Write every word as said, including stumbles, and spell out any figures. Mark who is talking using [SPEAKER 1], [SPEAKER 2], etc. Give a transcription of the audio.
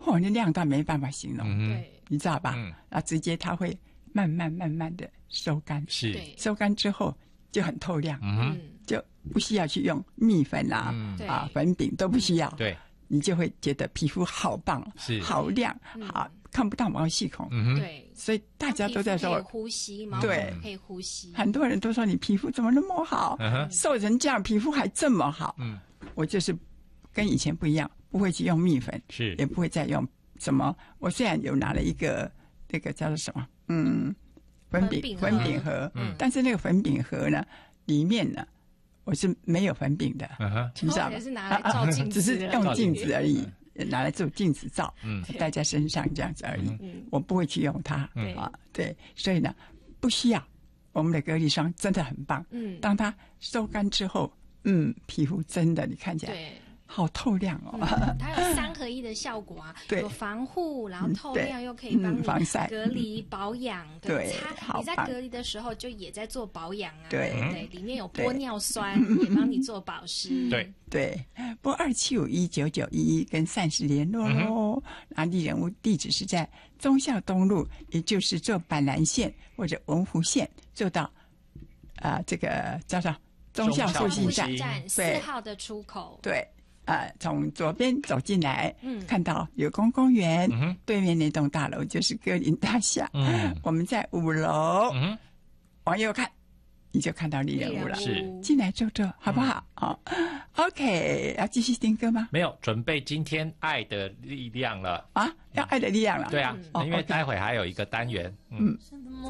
[SPEAKER 1] 哦，那亮到没办法形容，
[SPEAKER 2] 嗯
[SPEAKER 3] 对，
[SPEAKER 1] 你知道吧？
[SPEAKER 2] 嗯
[SPEAKER 1] 啊，直接它会慢慢慢慢的收干，
[SPEAKER 2] 是，
[SPEAKER 3] 对，
[SPEAKER 1] 收干之后就很透亮，
[SPEAKER 2] 嗯
[SPEAKER 3] 嗯，
[SPEAKER 1] 就不需要去用蜜粉啊、
[SPEAKER 2] 嗯
[SPEAKER 3] 对
[SPEAKER 1] 啊粉饼都不需要，
[SPEAKER 2] 对，
[SPEAKER 1] 你就会觉得皮肤好棒，
[SPEAKER 2] 是
[SPEAKER 1] 好亮，好看不到毛细孔。
[SPEAKER 2] 嗯哼，
[SPEAKER 3] 对，
[SPEAKER 1] 所以大家都在
[SPEAKER 3] 皮肤可以
[SPEAKER 1] 说，
[SPEAKER 3] 呼吸，毛
[SPEAKER 1] 对
[SPEAKER 3] 孔可以呼吸，
[SPEAKER 1] 很多人都说你皮肤怎么那么好，
[SPEAKER 2] 嗯哼
[SPEAKER 1] 瘦成这样，皮肤还这么好。
[SPEAKER 2] 嗯，
[SPEAKER 1] 我就是跟以前不一样，不会去用蜜粉，
[SPEAKER 2] 是
[SPEAKER 1] 也不会再用什么。我虽然有拿了一个那个叫做什么，嗯，粉饼
[SPEAKER 3] 粉饼盒
[SPEAKER 1] 粉饼盒，
[SPEAKER 2] 嗯
[SPEAKER 1] 但是那个粉饼盒呢，里面呢，我是没有粉饼的，
[SPEAKER 2] 嗯哼，
[SPEAKER 1] 你知道吗
[SPEAKER 3] 也？是拿来照镜子
[SPEAKER 1] 只
[SPEAKER 3] 的，
[SPEAKER 1] 是用镜子而已，拿来做镜子照，
[SPEAKER 2] 嗯
[SPEAKER 1] 戴在身上这样子而已。
[SPEAKER 3] 嗯
[SPEAKER 1] 我不会去用它，
[SPEAKER 3] 对
[SPEAKER 1] 啊，对，所以呢，不需要。我们的隔离霜真的很棒，
[SPEAKER 3] 嗯，
[SPEAKER 1] 当它收干之后，嗯，皮肤真的你看起来
[SPEAKER 3] 对。
[SPEAKER 1] 好透亮哦。
[SPEAKER 3] 嗯，它有三合一的效果啊，
[SPEAKER 1] 对
[SPEAKER 3] 有防护，然后透亮，
[SPEAKER 1] 嗯对
[SPEAKER 3] 又可以帮
[SPEAKER 1] 嗯防晒
[SPEAKER 3] 你隔离保养。
[SPEAKER 1] 对
[SPEAKER 3] 它
[SPEAKER 1] 好棒
[SPEAKER 3] 你在隔离的时候就也在做保养啊。
[SPEAKER 1] 对
[SPEAKER 3] 对，里面有
[SPEAKER 1] 对
[SPEAKER 3] 玻尿酸，也帮你做保湿。
[SPEAKER 2] 对，
[SPEAKER 1] 对，拨二七五一九九一一跟善时联络喽。啊，丽人屋地址是在忠孝东路，也就是坐板南线或者文湖线，坐到啊、呃、这个叫做忠孝复兴站
[SPEAKER 2] 忠孝复兴。
[SPEAKER 3] 站四
[SPEAKER 1] 对
[SPEAKER 3] 号的出口。
[SPEAKER 1] 对，呃，从左边走进来，
[SPEAKER 3] 嗯
[SPEAKER 1] 看到有公公园，
[SPEAKER 2] 嗯哼
[SPEAKER 1] 对面那栋大楼就是歌林大厦。
[SPEAKER 2] 嗯
[SPEAKER 1] 我们在五楼，
[SPEAKER 2] 嗯哼，
[SPEAKER 1] 往右看，你就看到丽人屋了。
[SPEAKER 2] 是
[SPEAKER 1] 进来坐坐，好不好？好、OK，要继续听歌吗？
[SPEAKER 2] 没有准备今天爱的力量了。
[SPEAKER 1] 啊，要爱的力量了。
[SPEAKER 2] 对啊，
[SPEAKER 1] 哦
[SPEAKER 2] 因为
[SPEAKER 1] OK
[SPEAKER 2] 待会还有一个单元，嗯。
[SPEAKER 3] 什么